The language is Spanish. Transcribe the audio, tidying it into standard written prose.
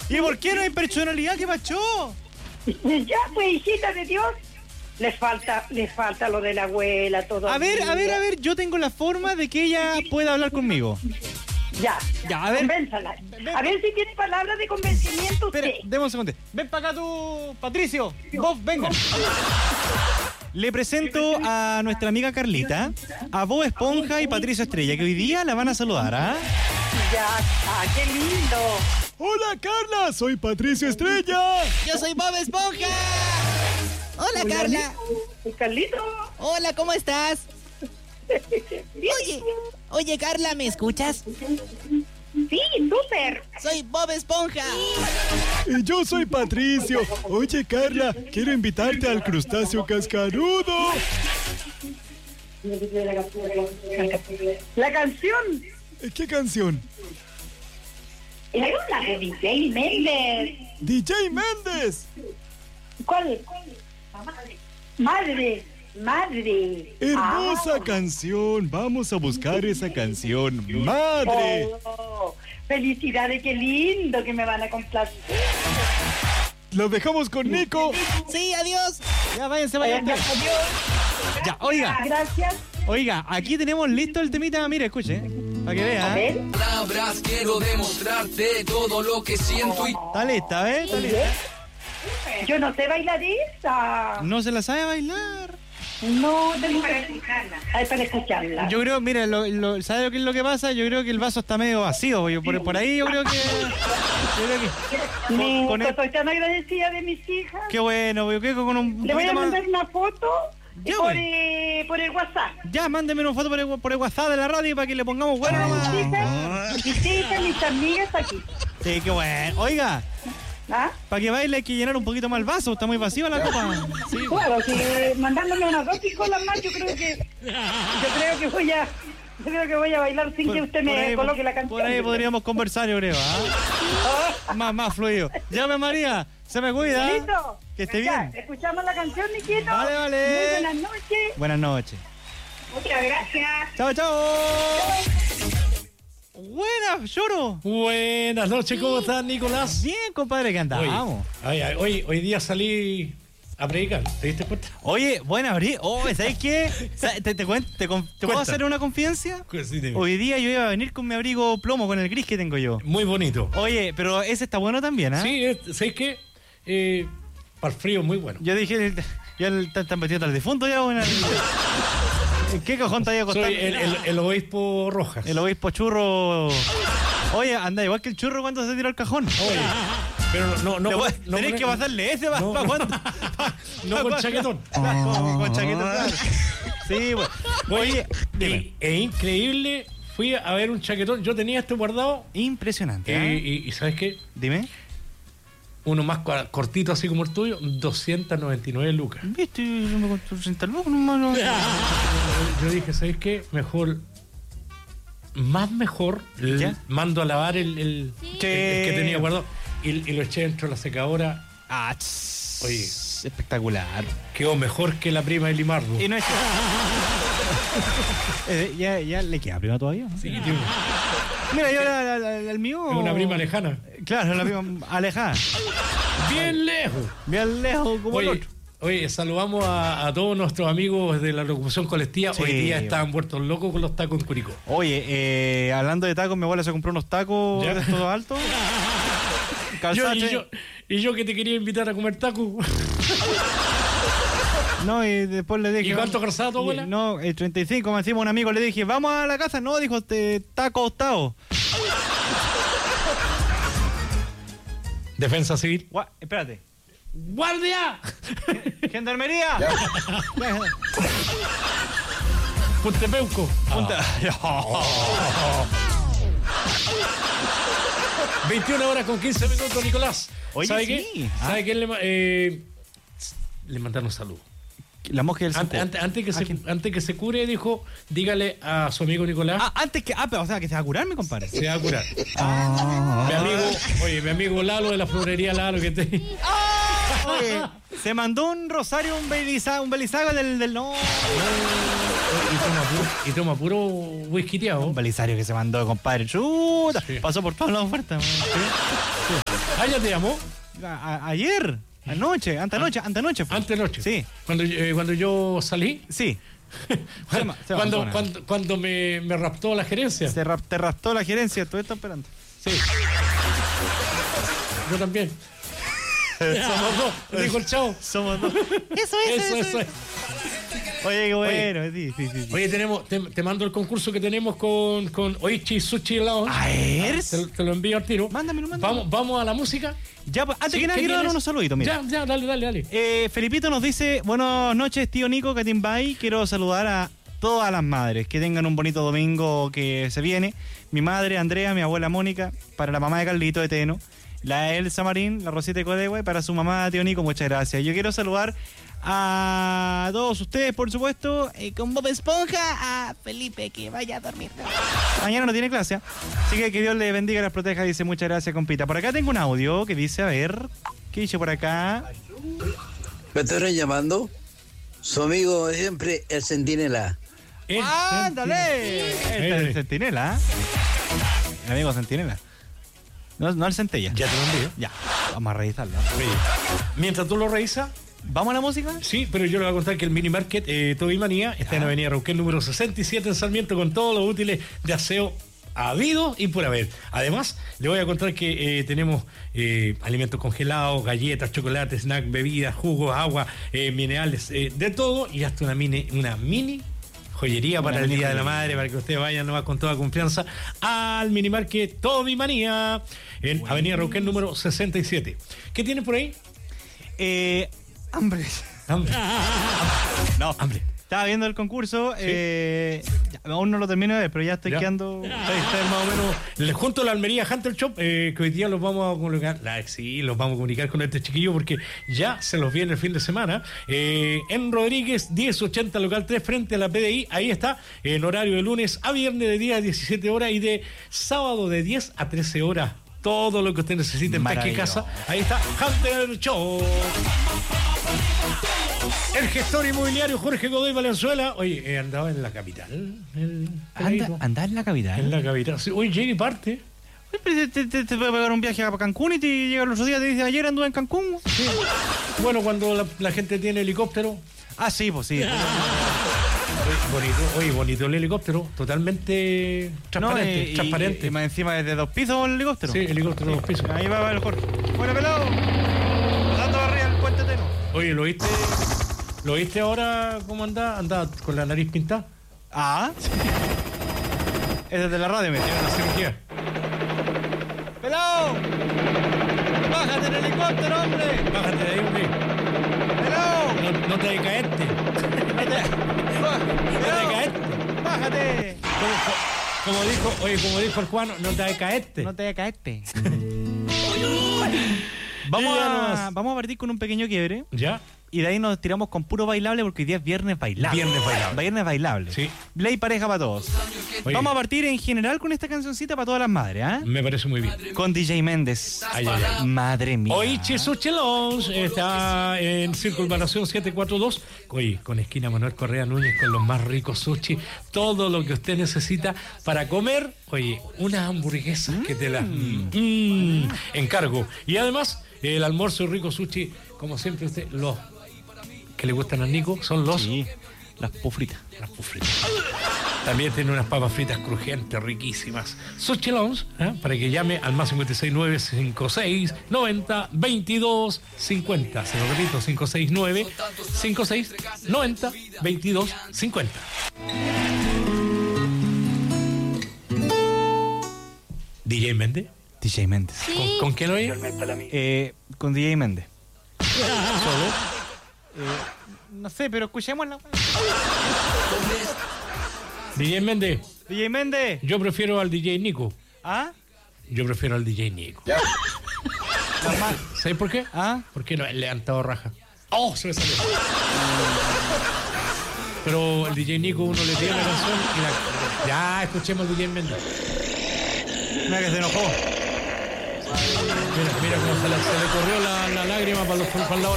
¿Y por qué no hay personalidad? ¿Qué pasó? Ya, pues, hijita de Dios. Les falta lo de la abuela, todo. A ver, yo tengo la forma de que ella pueda hablar conmigo. Ya, a ver. Convénzala. A ver si tiene palabras de convencimiento usted. Espera, deme un segundo. Ven para acá tú, Patricio. Vos, venga. Le presento a nuestra amiga Carlita, a Bob Esponja y Patricio Estrella, que hoy día la van a saludar, ¿ah? Ya, qué lindo. Hola, Carla, soy Patricio Estrella. Yo soy Bob Esponja. Hola, Carla. Carlito. Hola, ¿cómo estás? Oye, Carla, ¿me escuchas? Sí, súper. Soy Bob Esponja. Y yo soy Patricio. Oye, Carla, quiero invitarte al crustáceo cascarudo. La canción. ¿Qué canción? Era la de DJ Méndez. DJ Méndez. ¿Cuál? Madre. Hermosa canción. Vamos a buscar esa canción. Madre. Oh, felicidades, qué lindo que me van a complacer. Los dejamos con Nico. Sí, adiós. Ya, váyanse. Adiós. Ya, oiga. Gracias. Oiga, aquí tenemos listo el temita. Mire, escuche. Para que A vea. ver. Palabras, quiero demostrarte todo lo que siento y... Está lista, ¿eh? Está lista. Yo no sé bailar esa. No se la sabe bailar. No, tengo para escucharla. Ay, para escucharla. Yo creo, mira, ¿sabe lo que es lo que pasa? Yo creo que el vaso está medio vacío. Por ahí yo creo que... Estoy tan agradecida de mis hijas. Qué bueno, yo creo que con un Le voy a poquito más... mandar una foto Ya, por el WhatsApp. Ya, mándeme una foto por el WhatsApp de la radio para que le pongamos bueno nomás. Mis hijas, mis amigas aquí. Sí, qué bueno. Oiga, ¿Ah? para que baile hay que llenar un poquito más el vaso. Está muy vacío la copa. Sí. Claro, si mandándome unas 2 picolas más, yo creo que voy a bailar sin que usted me coloque la canción. Por ahí podríamos conversar, yo creo. Más fluido. Llame, María. Se me cuida. Listo. Que esté Ya, bien. escuchamos la canción, Niquito. Vale. Muy buenas noches. Buenas noches. Muchas gracias. Chao. Buenas, lloro. Buenas noches, ¿cómo estás, Nicolás? Bien, compadre, que andamos. Hoy día salí a predicar, ¿te diste cuenta? Oye, buena, ¿sabes qué? ¿Te puedo hacer una confidencia? Sí, dime. Hoy día yo iba a venir con mi abrigo plomo, con el gris que tengo yo. Muy bonito. Oye, pero ese está bueno también, ¿ah? Sí, ¿sabes qué? Para el frío, muy bueno. Yo dije, ya están metiendo al difunto ya, bueno. ¿En qué cajón te había acostado? Soy el obispo Rojas. El obispo churro. Oye, anda igual que el churro cuando se tiró al cajón. Oye, pero no tenés que pasarle ese, ¿para cuánto? No con chaquetón. Con chaquetón, claro. Sí, bueno. Oye, es increíble. Fui a ver un chaquetón. Yo tenía este guardado. Impresionante. Y ¿sabes qué? Dime. Uno más cortito, así como el tuyo, 299 lucas. ¿Viste? Yo me costó 60 lucas, hermano. Yo dije, ¿sabes qué? Mejor, ¿Ya? mando a lavar el que tenía guardado y lo eché dentro de la secadora. Oye, espectacular. Quedó mejor que la prima de Limardo. Y no es ya le queda prima todavía, ¿no? Sí, tío. Mira, yo el mío... Es una prima lejana. Claro, la prima alejada. Bien lejos. Bien lejos, como el otro. Oye, saludamos a todos nuestros amigos de la locución colectiva. Sí, hoy día estaban vueltos locos con los tacos en Curicó. Oye, hablando de tacos, mi abuela se compró unos tacos de estos altos. Y yo que te quería invitar a comer tacos. No, y después le dije... ¿Y cuánto calzaba tu abuela? No, 35, me encima un amigo le dije, vamos a la casa. No, dijo, está acostado. Defensa civil. Espérate. ¡Guardia! ¡Gendarmería! Puntepeuco. 21 horas con 15 minutos, Nicolás. Oye, ¿sabe sí. qué? ¿Sabe quién le mandaron saludos? La mosca del antes que se cure, dijo, dígale a su amigo Nicolás. Pero o sea, que se va a curar, mi compadre. Se va a curar. Mi amigo Lalo de la florería Lalo que te... Oye, se mandó un rosario, un belisario del no. Y toma puro whiskyteado. Un belisario que se mandó, compadre. Chuta, sí. Pasó por todas las ofertas. Sí. ¿Ya te llamó? Ayer, antenoche fue. Antenoche. Sí. Cuando yo salí. Sí. Cuando me raptó la gerencia. Te raptó la gerencia, tú estás esperando. Sí. Yo también. Somos dos, dijo el chavo. Somos dos. Eso es. Oye, qué bueno, sí. Oye, te mando el concurso que tenemos con Oichi Sushi Lounge. A ver. Te lo envío al tiro. Mándamelo. Vamos a la música. Ya, pues, antes que nada quiero dar unos saluditos, mira. Ya, dale. Felipito nos dice, buenas noches, tío Nico, Catimbay. Quiero saludar a todas las madres. Que tengan un bonito domingo que se viene. Mi madre, Andrea, mi abuela Mónica, para la mamá de Carlito de Teno, la Elsa Marín, la Rosita de Codegüe, para su mamá, tío Nico, muchas gracias. Yo quiero saludar a todos ustedes, por supuesto, con Bob Esponja, a Felipe, que vaya a dormir. Mañana no tiene clase, así que Dios le bendiga y las proteja. Dice, muchas gracias, compita. Por acá tengo un audio que dice, a ver, ¿qué dice por acá? Me estoy llamando su amigo de siempre, el Centinela. ¡Ándale! El Centinela. El amigo Centinela. No el Centella. Ya te lo envío. Ya, vamos a revisarlo. Mientras tú lo revisas. ¿Vamos a la música? Sí, pero yo le voy a contar que el Mini Market Todo y Manía está en Avenida Ronquel número 67 en Sarmiento, con todos los útiles de aseo habido y por haber. Además, le voy a contar que tenemos alimentos congelados, galletas, chocolates, snacks, bebidas, jugos, agua, minerales, de todo, y hasta una mini joyería para el Día de la Madre, para que ustedes vayan nomás con toda confianza al Mini Market Todo y Manía en Avenida Ronquel número 67. ¿Qué tiene por ahí? Hambre. No, hambre. Estaba viendo el concurso, aún no lo termino de ver, pero ya estoy quedando. Está más o menos junto a la Almería Hunter Shop, que hoy día los vamos a comunicar. Los vamos a comunicar con este chiquillo porque ya se los viene el fin de semana. En Rodríguez 1080, local 3, frente a la PDI. Ahí está, en horario de lunes a viernes de 10 a 17 horas y de sábado de 10 a 13 horas. Todo lo que usted necesite en cualquier casa. Ahí está Hunter Shop. El gestor inmobiliario Jorge Godoy Valenzuela. Oye, andaba en la capital. ¿Andaba en la capital? En la capital. Sí, oye, llega y parte. Te puede pegar un viaje a Cancún y te llega el otro día y te dice, ayer anduve en Cancún. Sí. Bueno, cuando la gente tiene helicóptero. Ah, sí, pues sí. Bonito el helicóptero, totalmente transparente. Transparente. Y más encima es de 2 pisos el helicóptero. Sí, helicóptero de 2 pisos. Ahí va el Jorge. Bueno, pelado. Pasando arriba el puente Teno. Oye, ¿lo viste ahora cómo anda? Anda con la nariz pintada. Ah. Es desde la radio, me tiene una cirugía. ¡Pelado! ¡Bájate del helicóptero, hombre! ¡Bájate de ahí, hombre! ¡Pelado! No te hay que caerte. No te caerte. ¡Bájate! Como dijo el Juan, no te hay que caerte. No te hay que caerte. Vamos a partir con un pequeño quiebre. ¿Ya? Y de ahí nos tiramos con puro bailable porque hoy día es viernes bailable. Viernes bailable. Sí. Ley pareja para todos. Oye. Vamos a partir en general con esta cancioncita para todas las madres, ¿eh? Me parece muy bien. Con DJ Méndez. Ay. Madre mía. Oichi Sushi Lounge está en Circunvalación 742. Oye, con esquina Manuel Correa Núñez, con los más ricos sushi. Todo lo que usted necesita para comer. Oye, unas hamburguesas que te las encargo. Y además, el almuerzo rico sushi, como siempre, los que le gustan al Nico son los... Sí, las pufritas. También tiene unas papas fritas crujientes, riquísimas. Sushi Lounge, para que llame al más 569 56 90 22 50. Se lo repito, 569 56 90 22 50. DJ Méndez. DJ Méndez. Sí. ¿Con quién lo oye? Con DJ Méndez. ¿Solo? No sé, pero escuchémosla. DJ Méndez. DJ Méndez. Yo prefiero al DJ Nico. ¿Ah? Yo prefiero al DJ Nico. ¿Sabes por qué? ¿Ah? Porque no, le han dado raja. ¡Oh! Se me salió. Pero el DJ Nico, uno le tira la canción y ya, escuchemos al DJ Méndez. Mira que se enojó. Mira cómo se le corrió la lágrima para los lado.